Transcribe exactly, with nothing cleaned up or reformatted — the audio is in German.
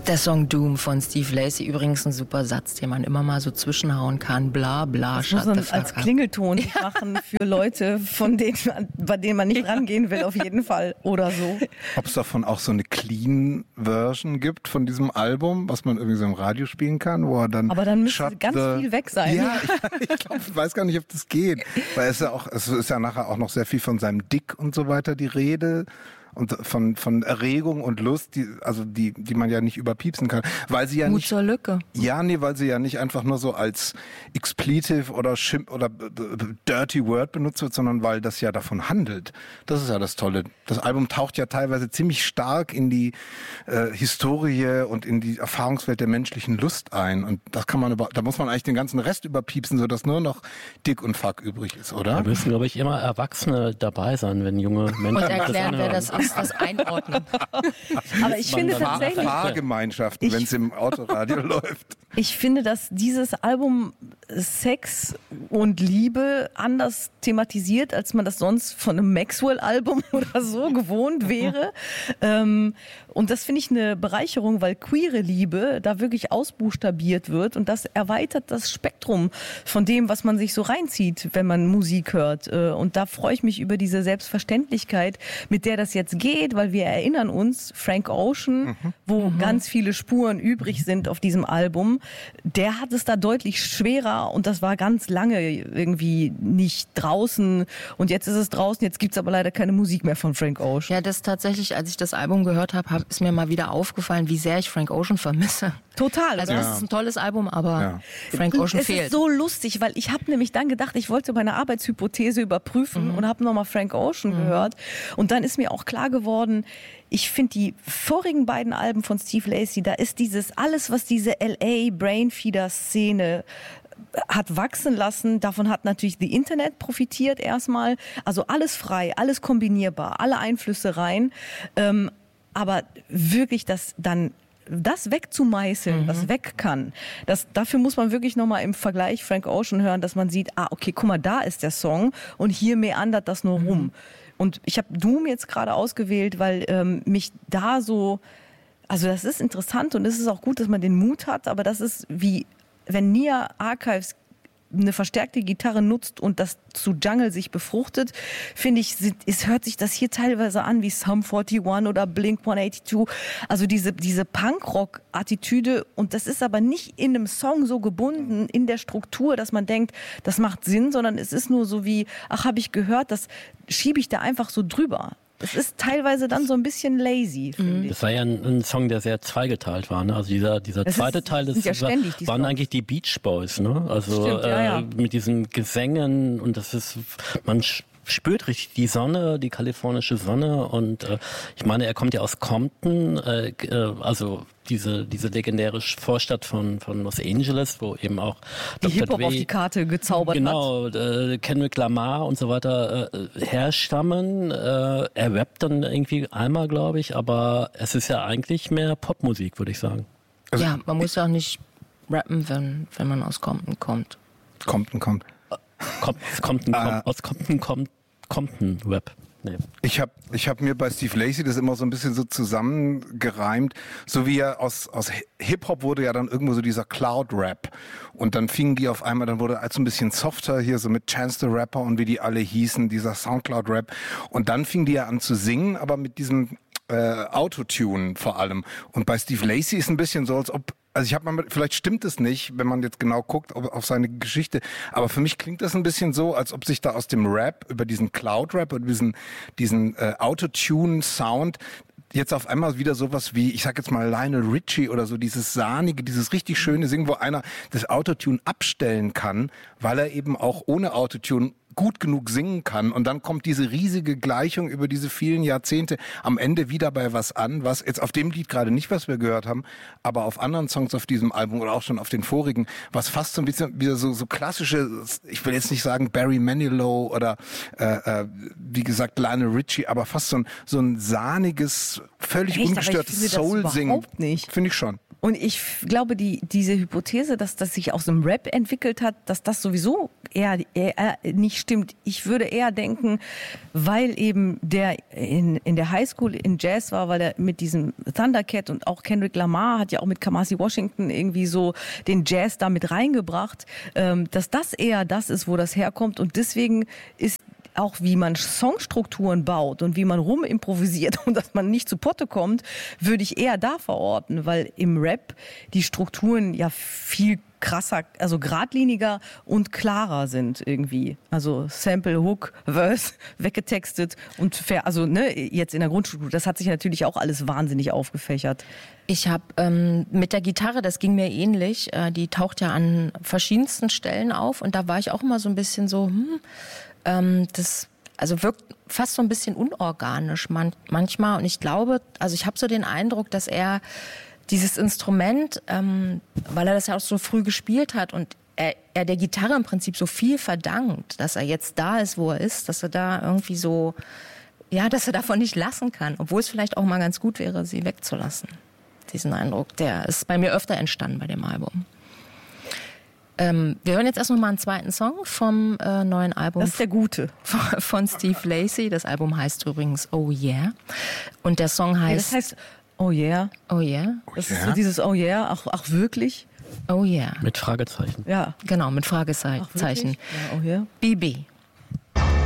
Der Song Doom von Steve Lacy, übrigens ein super Satz, den man immer mal so zwischenhauen kann. Bla bla, das muss man als Klingelton ja. machen für Leute, von denen man, bei denen man nicht rangehen will, auf jeden Fall. Oder so. Ob es davon auch so eine Clean-Version gibt von diesem Album, was man irgendwie so im Radio spielen kann, wo er dann... Aber dann müsste ganz the... viel weg sein. Ja, ich, ich, glaub, ich weiß gar nicht, ob das geht. Weil es, ja auch, es ist ja nachher auch noch sehr viel von seinem Dick und so weiter die Rede. Und von, von Erregung und Lust, die, also die, die man ja nicht überpiepsen kann. Weil sie ja Mut nicht, zur Lücke. Ja, nee, weil sie ja nicht einfach nur so als Expletive oder Schimpf oder Dirty Word benutzt wird, sondern weil das ja davon handelt. Das ist ja das Tolle. Das Album taucht ja teilweise ziemlich stark in die äh, Historie und in die Erfahrungswelt der menschlichen Lust ein. Und das kann man über, da muss man eigentlich den ganzen Rest überpiepsen, sodass nur noch Dick und Fuck übrig ist, oder? Da müssen, glaube ich, immer Erwachsene dabei sein, wenn junge Menschen und erklären, wer das ist. Das einordnen. Aber ich finde tatsächlich... Fahrgemeinschaften, wenn es im Autoradio läuft. Ich finde, dass dieses Album Sex und Liebe anders thematisiert, als man das sonst von einem Maxwell-Album oder so gewohnt wäre. ähm, und das finde ich eine Bereicherung, weil queere Liebe da wirklich ausbuchstabiert wird und das erweitert das Spektrum von dem, was man sich so reinzieht, wenn man Musik hört. Und da freue ich mich über diese Selbstverständlichkeit, mit der das jetzt geht, weil wir erinnern uns, Frank Ocean, mhm. wo mhm. ganz viele Spuren übrig sind auf diesem Album, der hat es da deutlich schwerer und das war ganz lange irgendwie nicht draußen und jetzt ist es draußen, jetzt gibt es aber leider keine Musik mehr von Frank Ocean. Ja, das tatsächlich, als ich das Album gehört habe, ist mir mal wieder aufgefallen, wie sehr ich Frank Ocean vermisse. Total. Also oder? das ist ein tolles Album, aber ja. Frank Ocean es fehlt. Es ist so lustig, weil ich habe nämlich dann gedacht, ich wollte meine Arbeitshypothese überprüfen mhm. und habe nochmal Frank Ocean mhm. gehört und dann ist mir auch klar geworden, ich finde die vorigen beiden Alben von Steve Lacy, da ist dieses, alles was diese L A Brainfeeder-Szene hat wachsen lassen, davon hat natürlich die Internet profitiert erstmal, also alles frei, alles kombinierbar, alle Einflüsse rein, ähm, aber wirklich das dann das wegzumeißeln, mhm. was weg kann, das, dafür muss man wirklich nochmal im Vergleich Frank Ocean hören, dass man sieht, ah, okay, guck mal, da ist der Song und hier meandert das nur mhm. rum. Und ich habe Doom jetzt gerade ausgewählt, weil ähm, mich da so, also das ist interessant und es ist auch gut, dass man den Mut hat, aber das ist wie, wenn Nia Archives eine verstärkte Gitarre nutzt und das zu Jungle sich befruchtet, finde ich, es hört sich das hier teilweise an wie Sum einundvierzig oder Blink hundertzweiundachtzig. Also diese, diese Punkrock-Attitüde und das ist aber nicht in einem Song so gebunden in der Struktur, dass man denkt, das macht Sinn, sondern es ist nur so wie, ach, habe ich gehört, das schiebe ich da einfach so drüber. Es ist teilweise dann so ein bisschen lazy, finde ich. Das war ja ein, ein Song, der sehr zweigeteilt war. Ne? Also dieser, dieser zweite ist, Teil, das ja war, ständig, waren eigentlich die Beach Boys. Ne? Also Stimmt, ja, ja. Äh, mit diesen Gesängen und das ist, man spürt richtig die Sonne, die kalifornische Sonne und äh, ich meine, er kommt ja aus Compton, äh, äh, also diese diese legendäre Vorstadt von von Los Angeles, wo eben auch die Hip-Hop auf die Karte gezaubert genau, hat. Genau, äh, Kendrick Lamar und so weiter äh, herstammen. Äh, er rappt dann irgendwie einmal, glaube ich, aber es ist ja eigentlich mehr Popmusik, würde ich sagen. Also ja, man muss ja auch nicht rappen, wenn wenn man aus Compton kommt. Compton kommt. Kommt, Compton, kommt, aus Compton kommt Compton Rap. Nee. Ich habe ich hab mir bei Steve Lacy das immer so ein bisschen so zusammengereimt, so wie er aus, aus Hip-Hop wurde ja dann irgendwo so dieser Cloud-Rap und dann fingen die auf einmal, dann wurde er so ein bisschen softer hier so mit Chance the Rapper und wie die alle hießen, dieser Soundcloud-Rap und dann fingen die ja an zu singen, aber mit diesem äh, Autotune vor allem und bei Steve Lacy ist ein bisschen so, als ob Also ich habe mal, vielleicht stimmt es nicht, wenn man jetzt genau guckt auf, auf seine Geschichte, aber für mich klingt das ein bisschen so, als ob sich da aus dem Rap über diesen Cloud-Rap und diesen diesen äh, Autotune-Sound jetzt auf einmal wieder sowas wie, ich sag jetzt mal Lionel Richie oder so, dieses sahnige, dieses richtig schöne Singen, wo einer das Autotune abstellen kann, weil er eben auch ohne Autotune gut genug singen kann und dann kommt diese riesige Gleichung über diese vielen Jahrzehnte am Ende wieder bei was an, was jetzt auf dem Lied gerade nicht, was wir gehört haben, aber auf anderen Songs auf diesem Album oder auch schon auf den vorigen, was fast so ein bisschen wieder so, so klassische, ich will jetzt nicht sagen Barry Manilow oder äh, äh, wie gesagt Lionel Richie, aber fast so ein, so ein sahniges, völlig Echt, ungestörtes Soul-Singen. Finde ich schon. Und ich glaube, die, diese Hypothese, dass das sich aus dem Rap entwickelt hat, dass das sowieso eher, eher nicht stimmt. Ich würde eher denken, weil eben der in, in der Highschool in Jazz war, weil er mit diesem Thundercat und auch Kendrick Lamar hat ja auch mit Kamasi Washington irgendwie so den Jazz da mit reingebracht, ähm, dass das eher das ist, wo das herkommt. Und deswegen ist auch wie man Songstrukturen baut und wie man rumimprovisiert und dass man nicht zu Potte kommt, würde ich eher da verorten, weil im Rap die Strukturen ja viel krasser, also geradliniger und klarer sind irgendwie. Also Sample, Hook, Verse, weggetextet und fair, also ne, jetzt in der Grundstruktur, das hat sich natürlich auch alles wahnsinnig aufgefächert. Ich habe ähm, mit der Gitarre, das ging mir ähnlich, äh, die taucht ja an verschiedensten Stellen auf und da war ich auch immer so ein bisschen so, hm, ähm, das also wirkt fast so ein bisschen unorganisch man, manchmal und ich glaube, also ich habe so den Eindruck, dass er dieses Instrument, ähm, weil er das ja auch so früh gespielt hat und er, er der Gitarre im Prinzip so viel verdankt, dass er jetzt da ist, wo er ist, dass er da irgendwie so, ja, dass er davon nicht lassen kann, obwohl es vielleicht auch mal ganz gut wäre, sie wegzulassen. Diesen Eindruck, der ist bei mir öfter entstanden bei dem Album. Ähm, wir hören jetzt erst noch mal einen zweiten Song vom äh, neuen Album. Das ist der gute. Von, von Steve Lacy. Das Album heißt übrigens Oh Yeah. Und der Song heißt... Ja, das heißt Oh Yeah. Oh Yeah. Das ist so dieses Oh Yeah, ach, ach wirklich? Oh Yeah. Mit Fragezeichen. Ja. Genau, mit Fragezeichen. Ach, wirklich? Ja, oh yeah. B B.